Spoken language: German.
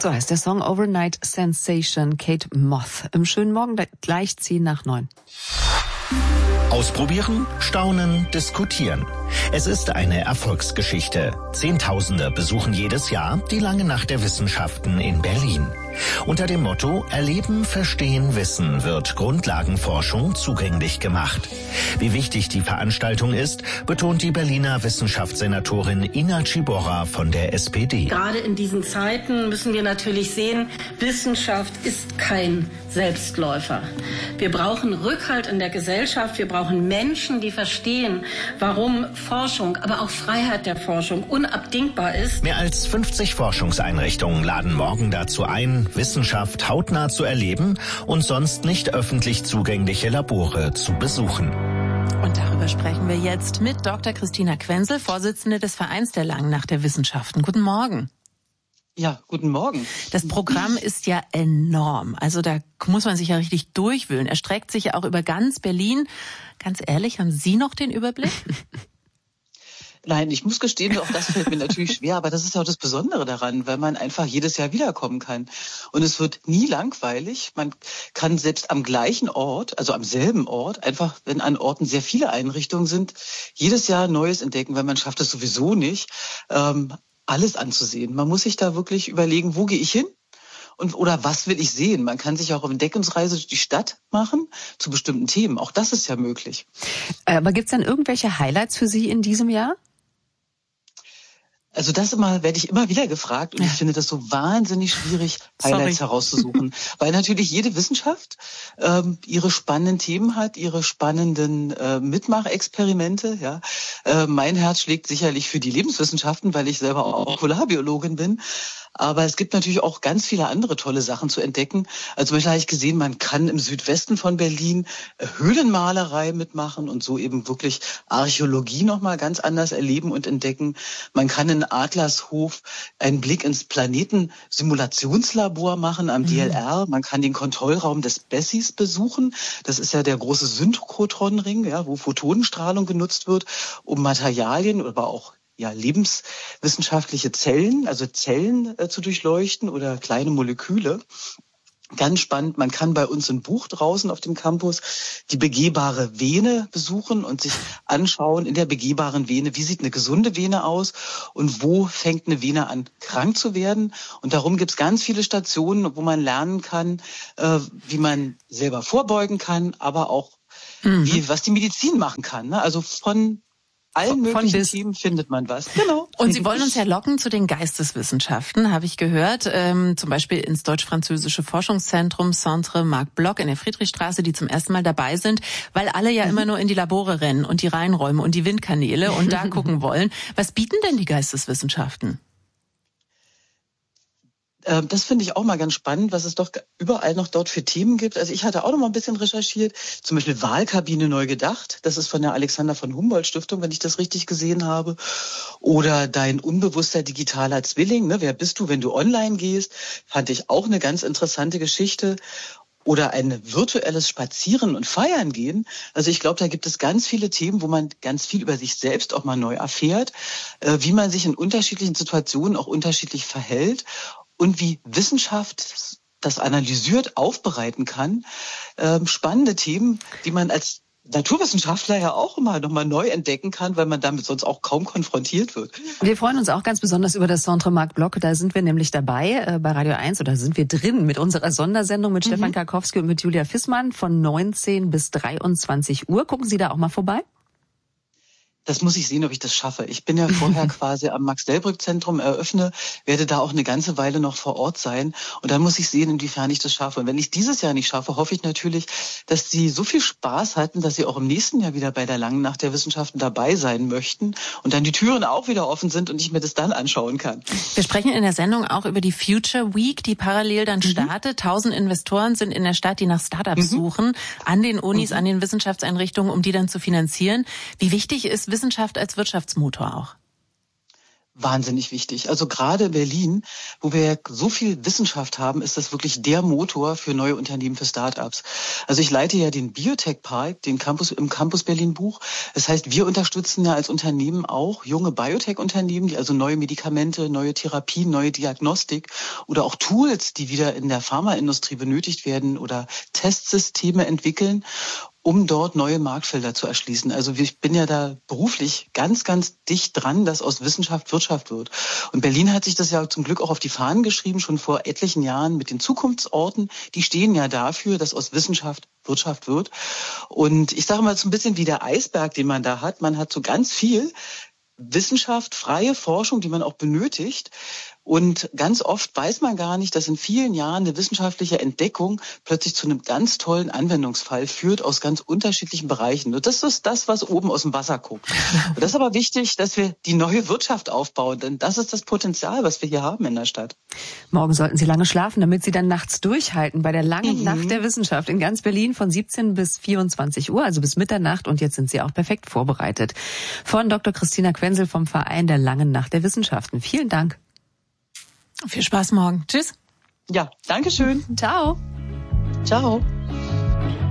So heißt der Song Overnight Sensation, Kate Moth. Im schönen Morgen gleich 8:10. Ausprobieren, staunen, diskutieren. Es ist eine Erfolgsgeschichte. Zehntausende besuchen jedes Jahr die Lange Nacht der Wissenschaften in Berlin. Unter dem Motto Erleben, Verstehen, Wissen wird Grundlagenforschung zugänglich gemacht. Wie wichtig die Veranstaltung ist, betont die Berliner Wissenschaftssenatorin Inga Ciborra von der SPD. Gerade in diesen Zeiten müssen wir natürlich sehen, Wissenschaft ist kein Selbstläufer. Wir brauchen Rückhalt in der Gesellschaft, wir brauchen Menschen, die verstehen, warum Forschung, aber auch Freiheit der Forschung unabdingbar ist. Mehr als 50 Forschungseinrichtungen laden morgen dazu ein, Wissenschaft hautnah zu erleben und sonst nicht öffentlich zugängliche Labore zu besuchen. Und darüber sprechen wir jetzt mit Dr. Christina Quenzel, Vorsitzende des Vereins der Langen Nacht der Wissenschaften. Guten Morgen. Ja, guten Morgen. Das Programm ist ja enorm. Also da muss man sich ja richtig durchwühlen. Erstreckt sich ja auch über ganz Berlin. Ganz ehrlich, haben Sie noch den Überblick? Nein, ich muss gestehen, auch das fällt mir natürlich schwer, aber das ist ja auch das Besondere daran, weil man einfach jedes Jahr wiederkommen kann. Und es wird nie langweilig. Man kann selbst am gleichen Ort, also am selben Ort, einfach, wenn an Orten sehr viele Einrichtungen sind, jedes Jahr Neues entdecken, weil man schafft es sowieso nicht, alles anzusehen. Man muss sich da wirklich überlegen, wo gehe ich hin? Oder was will ich sehen? Man kann sich auch auf Entdeckungsreise durch die Stadt machen zu bestimmten Themen. Auch das ist ja möglich. Aber gibt es denn irgendwelche Highlights für Sie in diesem Jahr? Also das werde ich immer wieder gefragt und ich finde das so wahnsinnig schwierig, Highlights herauszusuchen, weil natürlich jede Wissenschaft ihre spannenden Themen hat, ihre spannenden Mitmachexperimente. Ja, mein Herz schlägt sicherlich für die Lebenswissenschaften, weil ich selber auch Molekularbiologin bin. Aber es gibt natürlich auch ganz viele andere tolle Sachen zu entdecken. Also zum Beispiel habe ich gesehen, man kann im Südwesten von Berlin Höhlenmalerei mitmachen und so eben wirklich Archäologie nochmal ganz anders erleben und entdecken. Man kann in Adlershof einen Blick ins Planetensimulationslabor machen am DLR. Man kann den Kontrollraum des BESSIS besuchen. Das ist ja der große Synchrotronring, ja, wo Photonenstrahlung genutzt wird, um Materialien, aber auch lebenswissenschaftliche Zellen, also Zellen zu durchleuchten oder kleine Moleküle. Ganz spannend, man kann bei uns im Buch draußen auf dem Campus die begehbare Vene besuchen und sich anschauen in der begehbaren Vene, wie sieht eine gesunde Vene aus und wo fängt eine Vene an, krank zu werden. Und darum gibt es ganz viele Stationen, wo man lernen kann, wie man selber vorbeugen kann, aber auch was die Medizin machen kann. Ne? Also von allen möglichen Themen findet man was. Genau. Und Sie wollen uns ja locken zu den Geisteswissenschaften, habe ich gehört. Zum Beispiel ins Deutsch-Französische Forschungszentrum Centre Marc Bloch in der Friedrichstraße, die zum ersten Mal dabei sind, weil alle ja immer nur in die Labore rennen und die Reinräume und die Windkanäle und da gucken wollen. Was bieten denn die Geisteswissenschaften? Das finde ich auch mal ganz spannend, was es doch überall noch dort für Themen gibt. Also ich hatte auch noch mal ein bisschen recherchiert, zum Beispiel Wahlkabine neu gedacht. Das ist von der Alexander von Humboldt Stiftung, wenn ich das richtig gesehen habe. Oder dein unbewusster digitaler Zwilling. Ne? Wer bist du, wenn du online gehst? Fand ich auch eine ganz interessante Geschichte. Oder ein virtuelles Spazieren und Feiern gehen. Also ich glaube, da gibt es ganz viele Themen, wo man ganz viel über sich selbst auch mal neu erfährt, wie man sich in unterschiedlichen Situationen auch unterschiedlich verhält. Und wie Wissenschaft das analysiert, aufbereiten kann. Spannende Themen, die man als Naturwissenschaftler ja auch immer nochmal neu entdecken kann, weil man damit sonst auch kaum konfrontiert wird. Wir freuen uns auch ganz besonders über das Centre Marc Bloch. Da sind wir nämlich dabei bei Radio 1 oder sind wir drin mit unserer Sondersendung mit Stefan Karkowski und mit Julia Fissmann von 19 bis 23 Uhr. Gucken Sie da auch mal vorbei? Das muss ich sehen, ob ich das schaffe. Ich bin ja vorher quasi am Max-Delbrück-Zentrum eröffne, werde da auch eine ganze Weile noch vor Ort sein. Und dann muss ich sehen, inwiefern ich das schaffe. Und wenn ich dieses Jahr nicht schaffe, hoffe ich natürlich, dass Sie so viel Spaß hatten, dass Sie auch im nächsten Jahr wieder bei der Langen Nacht der Wissenschaften dabei sein möchten und dann die Türen auch wieder offen sind und ich mir das dann anschauen kann. Wir sprechen in der Sendung auch über die Future Week, die parallel dann startet. 1000 Investoren sind in der Stadt, die nach Startups suchen, an den Unis, an den Wissenschaftseinrichtungen, um die dann zu finanzieren. Wie wichtig ist Wissenschaft als Wirtschaftsmotor auch? wahnsinnig wichtig. Also gerade Berlin, wo wir so viel Wissenschaft haben, ist das wirklich der Motor für neue Unternehmen, für Start-ups. Also ich leite ja den Biotech Park, den Campus im Campus Berlin Buch. Das heißt, wir unterstützen ja als Unternehmen auch junge Biotech-Unternehmen, die also neue Medikamente, neue Therapien, neue Diagnostik oder auch Tools, die wieder in der Pharmaindustrie benötigt werden oder Testsysteme entwickeln, um dort neue Marktfelder zu erschließen. Also ich bin ja da beruflich ganz, ganz dicht dran, dass aus Wissenschaft Wirtschaft wird. Und Berlin hat sich das ja zum Glück auch auf die Fahnen geschrieben, schon vor etlichen Jahren mit den Zukunftsorten. Die stehen ja dafür, dass aus Wissenschaft Wirtschaft wird. Und ich sage mal, so ein bisschen wie der Eisberg, den man da hat. Man hat so ganz viel Wissenschaft, freie Forschung, die man auch benötigt. Und ganz oft weiß man gar nicht, dass in vielen Jahren eine wissenschaftliche Entdeckung plötzlich zu einem ganz tollen Anwendungsfall führt aus ganz unterschiedlichen Bereichen. Und das ist das, was oben aus dem Wasser guckt. Und das ist aber wichtig, dass wir die neue Wirtschaft aufbauen, denn das ist das Potenzial, was wir hier haben in der Stadt. Morgen sollten Sie lange schlafen, damit Sie dann nachts durchhalten bei der langen Nacht der Wissenschaft in ganz Berlin von 17 bis 24 Uhr, also bis Mitternacht. Und jetzt sind Sie auch perfekt vorbereitet. Von Dr. Christina Quenzel vom Verein der Langen Nacht der Wissenschaften. Vielen Dank. Viel Spaß morgen. Tschüss. Ja, danke schön. Ciao. Ciao.